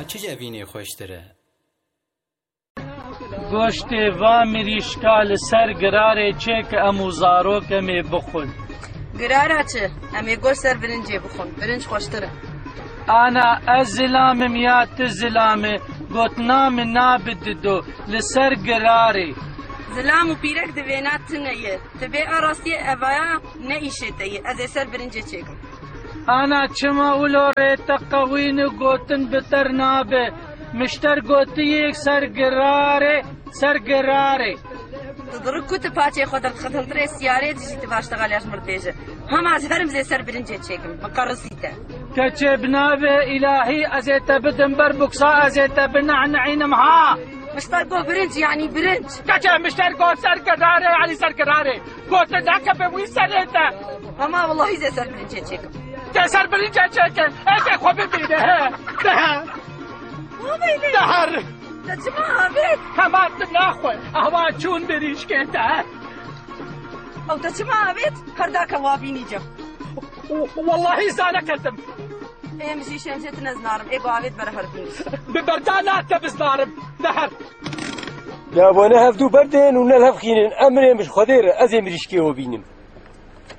چه جوینی خوشتره؟ گوشت و مریشکا لسر گراره چه که امو زاروک امی بخون. گراره چه؟ امی گوشت سر برنجی بخون. برنج خوشتره. انا از زلامم یا تزلامه گوتنام نابددو لسر گراره. زلام و پیرک دوینات تنیه. تبه آراستی اوایا نیشه تیه. از سر برنجی چکم. انا چما اولوره تقوین گوتن بتر نابه. مشتر گوتی یک سرگراره تدرک کت پاچه خودت ختم تره سیاره دیجی تباشتغالیاش مرتیجه هم از هرم زی سر برنجه چکم بقرصیته کچه بنابه الهی ازیتا بدن بر بکسا ازیتا بنعنعینم ها مشتر گو برنج یعنی برنج کچه مشتر گو سرگراره یعنی سرگراره گوت داکه به وی سریتا اما والله زی سر برنجه چکم که سر برنجه چکم ایک خوب ببینه دهر تجمع بيت كمان ناخذ هوا چون بريش كده او تجمع بيت هرداك وابيني جا والله زانا كلتم ايه مشي شمشت نزنارم ايه قاعد برهر بيني ببردانا تبزنارم دهر يا بنا هفدو بردين ونلهف خينن امري مش خدير ازي مريشكي وبينم